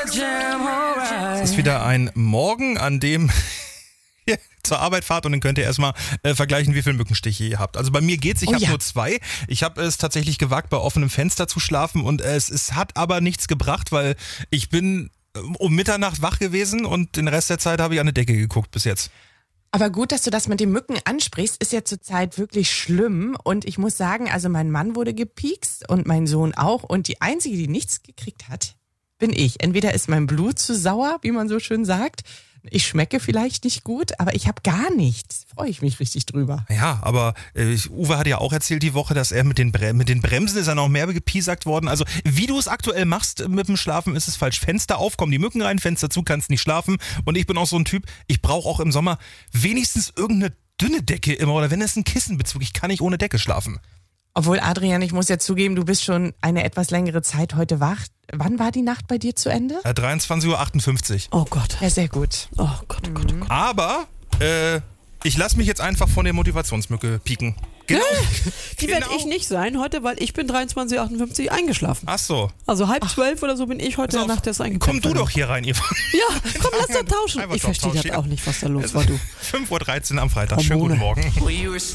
Es ist wieder ein Morgen, an dem ihr zur Arbeit fahrt und dann könnt ihr erstmal vergleichen, wie viele Mückenstiche ihr habt. Also bei mir geht's, ich habe nur 2. Ich habe es tatsächlich gewagt, bei offenem Fenster zu schlafen und es hat aber nichts gebracht, weil ich bin um Mitternacht wach gewesen und den Rest der Zeit habe ich an die Decke geguckt bis jetzt. Aber gut, dass du das mit den Mücken ansprichst, ist ja zurzeit wirklich schlimm. Und ich muss sagen, also mein Mann wurde gepiekst und mein Sohn auch. Und die Einzige, die nichts gekriegt hat, bin ich. Entweder ist mein Blut zu sauer, wie man so schön sagt. Ich schmecke vielleicht nicht gut, aber ich habe gar nichts. Freue ich mich richtig drüber. Ja, aber Uwe hat ja auch erzählt die Woche, dass er mit den Bremsen ist er noch mehr gepiesackt worden. Also wie du es aktuell machst mit dem Schlafen, ist es falsch. Fenster auf, kommen die Mücken rein, Fenster zu, kannst nicht schlafen. Und ich bin auch so ein Typ, ich brauche auch im Sommer wenigstens irgendeine dünne Decke immer. Oder wenn es ein Kissenbezug, ich kann nicht ohne Decke schlafen. Obwohl, Adrian, ich muss ja zugeben, du bist schon eine etwas längere Zeit heute wach. Wann war die Nacht bei dir zu Ende? 23:58 Oh Gott. Ja, sehr gut. Oh Gott, oh Gott, oh Gott. Aber ich lasse mich jetzt einfach von der Motivationsmücke pieken. Genau. Die werde ich nicht sein heute, weil ich bin 23:58 eingeschlafen. Ach so. Also 11:30 oder so bin ich heute Nacht erst eingepennt. Komm du doch hier rein, Eva. Ja, komm, lass doch tauschen. Einfach Ich doch verstehe tauschen, das ja. auch nicht, was da los war, du. 5:13 Uhr am Freitag. Schönen guten Morgen.